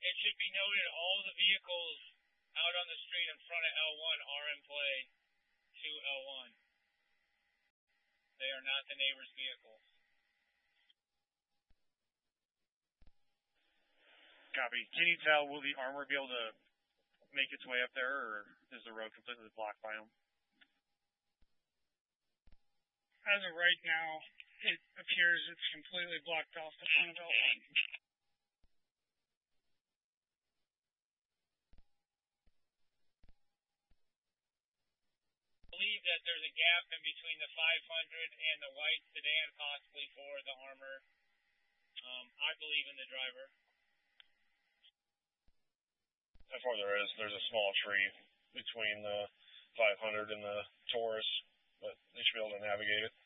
It should be noted all the vehicles out on the street in front of L1 are in play to L1. They are not the neighbor's vehicles. Copy. Can you tell, will the armor be able to make its way up there, or is the road completely blocked by them? As of right now, it appears it's completely blocked off the front of L1. I believe that there's a gap in between the 500 and the white sedan, possibly for the armor. I believe in the driver. How far there is? There's a small tree between the 500 and the Taurus, but they should be able to navigate it.